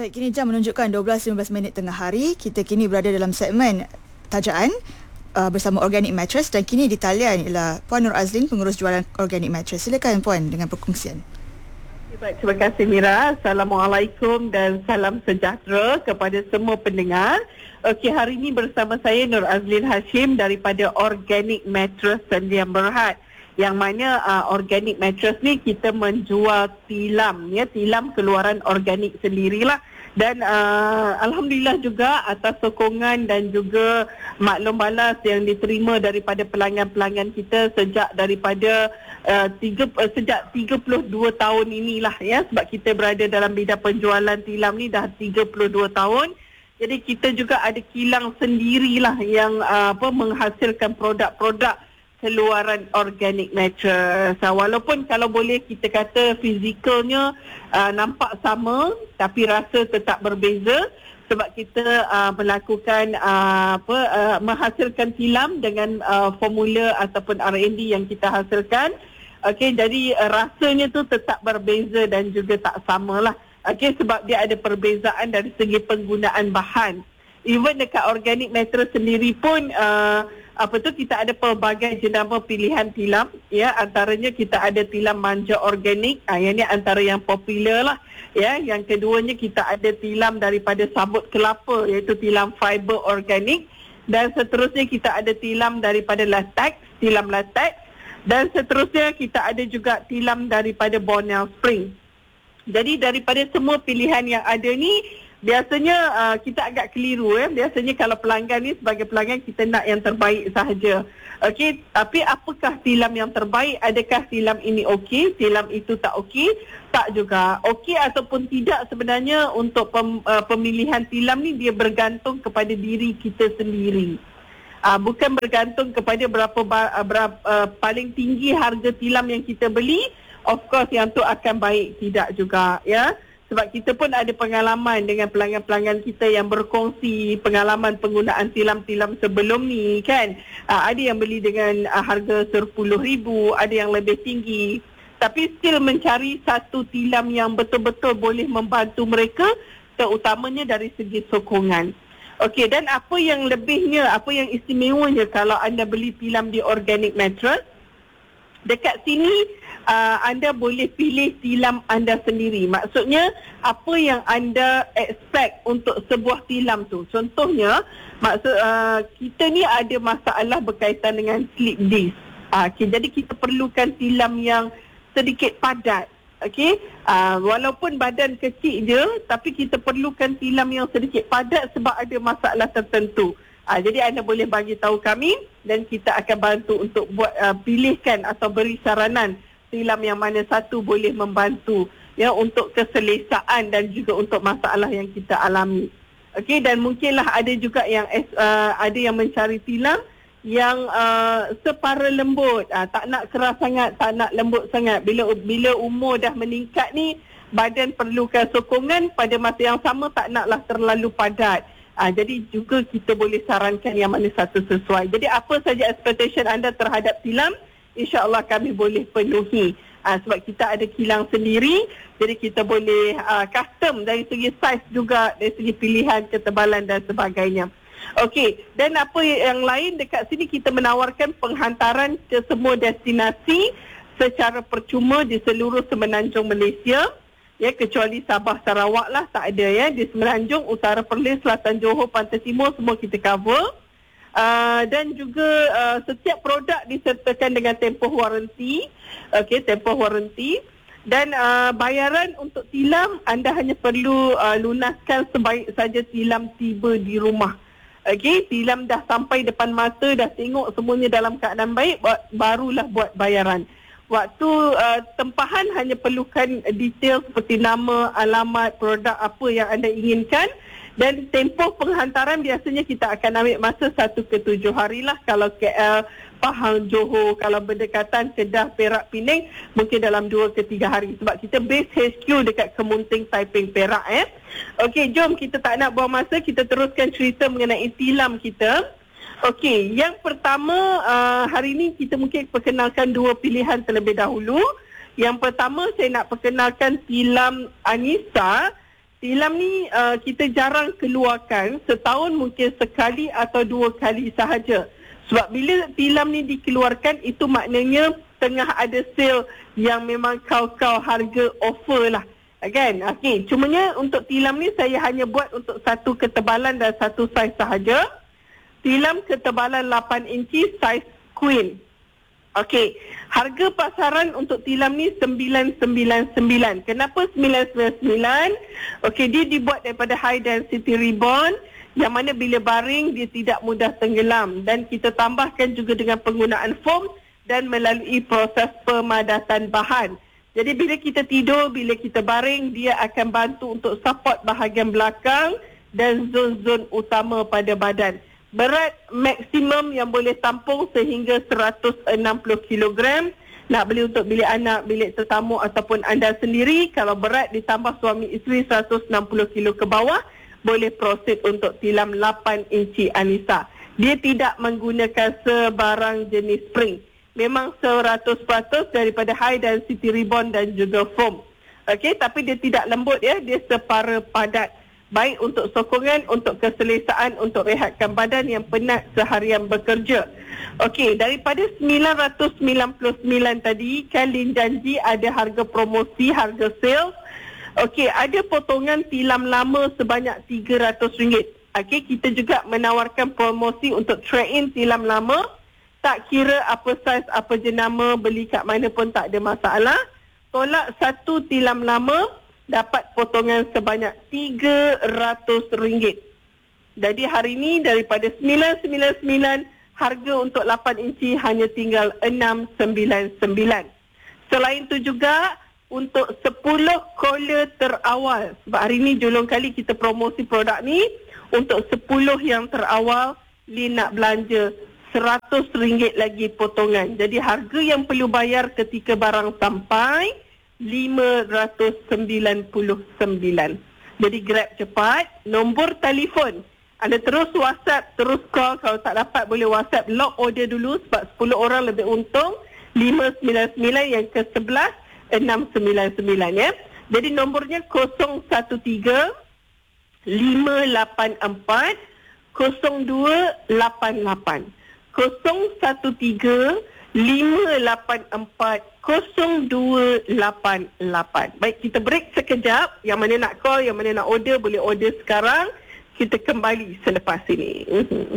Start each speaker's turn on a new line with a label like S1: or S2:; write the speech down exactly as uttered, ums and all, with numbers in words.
S1: Baik, kini jam menunjukkan dua belas lima belas minit tengah hari. Kita kini berada dalam segmen Tajaan uh, bersama Organic Mattress, dan kini di talian ialah Puan Nur Azlin, pengurus jualan Organic Mattress. Silakan Puan dengan perkongsian.
S2: Baik, terima kasih Mira. Assalamualaikum dan salam sejahtera kepada semua pendengar. Okey, hari ini bersama saya Nur Azlin Hashim daripada Organic Mattress Sedia Berhad. Yang mana uh, Organic Mattress ni kita menjual tilam, ya, tilam keluaran organik sendirilah. Dan uh, Alhamdulillah juga atas sokongan dan juga maklum balas yang diterima daripada pelanggan-pelanggan kita sejak daripada uh, tiga, uh, sejak tiga puluh dua tahun inilah, ya, sebab kita berada dalam bidang penjualan tilam ni dah tiga puluh dua tahun. Jadi kita juga ada kilang sendirilah yang uh, apa menghasilkan produk-produk keluaran Organic Mattress. Uh, walaupun kalau boleh kita kata fizikalnya uh, nampak sama, tapi rasa tetap berbeza sebab kita uh, melakukan uh, apa uh, menghasilkan tilam dengan uh, formula ataupun R and D yang kita hasilkan. Okey, jadi uh, rasanya tu tetap berbeza dan juga tak samalah. Okey, sebab dia ada perbezaan dari segi penggunaan bahan. Even dekat Organic Mattress sendiri pun uh, apa tu kita ada pelbagai jenama pilihan tilam, ya, antaranya kita ada tilam manja organik, ah, yang ni antara yang popular lah, ya. Yang keduanya kita ada tilam daripada sabut kelapa, iaitu tilam fiber organik, dan seterusnya kita ada tilam daripada latex, tilam latex, dan seterusnya kita ada juga tilam daripada Bonnell Spring. Jadi daripada semua pilihan yang ada ni, biasanya uh, kita agak keliru, ya. Biasanya kalau pelanggan ni, sebagai pelanggan kita nak yang terbaik sahaja. Okey, tapi apakah tilam yang terbaik? Adakah tilam ini okey, tilam itu tak okey? Tak juga. Okey ataupun tidak sebenarnya untuk pem, uh, pemilihan tilam ni dia bergantung kepada diri kita sendiri. Uh, bukan bergantung kepada berapa, uh, berapa uh, paling tinggi harga tilam yang kita beli. Of course yang tu akan baik, tidak juga, ya. Sebab kita pun ada pengalaman dengan pelanggan-pelanggan kita yang berkongsi pengalaman penggunaan tilam-tilam sebelum ni, kan. Uh, ada yang beli dengan uh, harga sepuluh ribu, ada yang lebih tinggi. Tapi still mencari satu tilam yang betul-betul boleh membantu mereka, terutamanya dari segi sokongan. Okey, dan apa yang lebihnya, apa yang istimewanya kalau anda beli tilam di Organic Mattress? Dekat sini uh, anda boleh pilih tilam anda sendiri. Maksudnya apa yang anda expect untuk sebuah tilam tu. Contohnya, maksud uh, kita ni ada masalah berkaitan dengan slip disc. Uh, okay, jadi kita perlukan tilam yang sedikit padat. Okey, uh, walaupun badan kecil je, tapi kita perlukan tilam yang sedikit padat sebab ada masalah tertentu. Ah, jadi anda boleh bagi tahu kami dan kita akan bantu untuk buat uh, pilihkan atau beri saranan tilam yang mana satu boleh membantu, ya, untuk keselesaan dan juga untuk masalah yang kita alami. Okey, dan mungkinlah ada juga yang uh, ada yang mencari tilam yang uh, separa lembut, uh, tak nak keras sangat, tak nak lembut sangat. Bila bila umur dah meningkat ni, badan perlukan sokongan, pada masa yang sama tak naklah terlalu padat. Ah, jadi juga kita boleh sarankan yang mana satu sesuai. Jadi apa saja expectation anda terhadap tilam, insya-Allah kami boleh penuhi. Ah, sebab kita ada kilang sendiri, jadi kita boleh ah, custom dari segi saiz juga, dari segi pilihan, ketebalan dan sebagainya. Okey, dan apa yang lain dekat sini, kita menawarkan penghantaran ke semua destinasi secara percuma di seluruh semenanjung Malaysia. Ya, kecuali Sabah Sarawak lah tak ada, ya. Di Semenanjung, Utara Perlis, Selatan Johor, Pantai Timur semua kita cover. Uh, dan juga uh, setiap produk disertakan dengan tempoh waranti. Okey, tempoh waranti. Dan uh, bayaran untuk tilam anda hanya perlu uh, lunaskan sebaik saja tilam tiba di rumah. Okey, tilam dah sampai depan mata, dah tengok semuanya dalam keadaan baik, barulah buat bayaran. Waktu uh, tempahan hanya perlukan detail seperti nama, alamat, produk apa yang anda inginkan, dan tempoh penghantaran biasanya kita akan ambil masa satu ke tujuh hari lah. Kalau K L, Pahang, Johor, kalau berdekatan Kedah, Perak, Penang, mungkin dalam dua ke tiga hari. Sebab kita base H Q dekat Kemunting, Taiping, Perak, eh. Okey, jom kita tak nak buang masa, kita teruskan cerita mengenai tilam kita. Okey, yang pertama uh, hari ini kita mungkin perkenalkan dua pilihan terlebih dahulu. Yang pertama saya nak perkenalkan tilam Anissa. tilam ni uh, kita jarang keluarkan, setahun mungkin sekali atau dua kali sahaja. Sebab bila tilam ni dikeluarkan, itu maknanya tengah ada sale yang memang kau-kau harga offer lah. Kan? Okey, cumanya untuk tilam ni saya hanya buat untuk satu ketebalan dan satu saiz sahaja. Tilam ketebalan lapan inci saiz queen. Okey, harga pasaran untuk tilam ni sembilan sembilan sembilan. Kenapa sembilan sembilan sembilan? Okey, dia dibuat daripada high density ribbon yang mana bila baring dia tidak mudah tenggelam, dan kita tambahkan juga dengan penggunaan foam dan melalui proses pemadatan bahan. Jadi bila kita tidur, bila kita baring, dia akan bantu untuk support bahagian belakang dan zon-zon utama pada badan. Berat maksimum yang boleh tampung sehingga seratus enam puluh kilogram. Nak beli untuk bilik anak, bilik tetamu ataupun anda sendiri. Kalau berat ditambah suami isteri seratus enam puluh kilo ke bawah, boleh proceed untuk tilam lapan inci Anissa. Dia tidak menggunakan sebarang jenis spring. Memang seratus peratus daripada high density ribbon dan juga foam. Okey, tapi dia tidak lembut ya, dia separa padat. Baik untuk sokongan, untuk keselesaan, untuk rehatkan badan yang penat seharian bekerja. Okey, daripada sembilan ratus sembilan puluh sembilan tadi, kan Lin janji ada harga promosi, harga sale. Okey, ada potongan tilam lama sebanyak tiga ratus ringgit. Okey, kita juga menawarkan promosi untuk trade-in tilam lama. Tak kira apa saiz, apa jenama, beli kat mana pun tak ada masalah. Tolak satu tilam lama, dapat potongan sebanyak tiga ratus ringgit. Jadi hari ini daripada sembilan sembilan sembilan, harga untuk lapan inci hanya tinggal enam sembilan sembilan. Selain itu juga untuk sepuluh caller terawal. Sebab hari ini julung kali kita promosi produk ni. Untuk sepuluh yang terawal, Lin nak belanja seratus ringgit lagi potongan. Jadi harga yang perlu bayar ketika barang sampai lima ratus sembilan puluh sembilan. Jadi grab cepat. Nombor telefon, anda terus WhatsApp, terus call. Kalau tak dapat boleh WhatsApp. Lock order dulu sebab sepuluh orang lebih untung. Lima sembilan sembilan, yang ke sebelas enam sembilan sembilan ya. Jadi nombornya kosong satu tiga lima lapan empat kosong dua lapan lapan. kosong satu tiga lima lapan empat kosong dua lapan lapan. Baik, kita break sekejap. Yang mana nak call, yang mana nak order, boleh order sekarang. Kita kembali selepas ini.